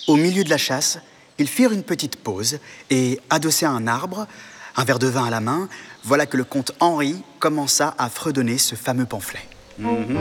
Au milieu de la chasse, ils firent une petite pause et, adossés à un arbre, un verre de vin à la main, voilà que le comte Henri commença à fredonner ce fameux pamphlet.